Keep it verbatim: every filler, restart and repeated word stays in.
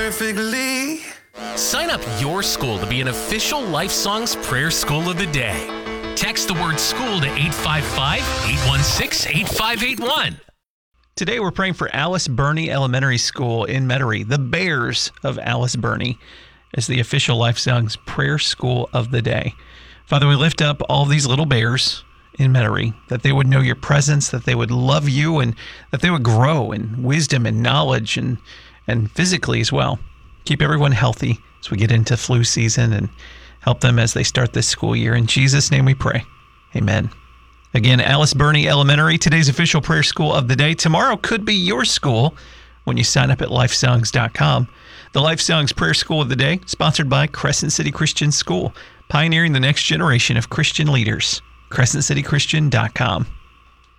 Perfectly. Sign up your school to be an official Life Songs Prayer School of the Day. Text the word school to eight five five, eight one six, eight five eight one. Today we're praying for Alice Burney Elementary School in Metairie. The Bears of Alice Burney is the official Life Songs Prayer School of the Day. Father, we lift up all these little bears in Metairie, that they would know your presence, that they would love you, and that they would grow in wisdom and knowledge and, and physically as well. Keep everyone healthy as we get into flu season and help them as they start this school year. In Jesus' name we pray. Amen. Again, Alice Burney Elementary, today's official prayer school of the day. Tomorrow could be your school when you sign up at life songs dot com. The Life Songs Prayer School of the Day, sponsored by Crescent City Christian School, pioneering the next generation of Christian leaders. crescent city christian dot com.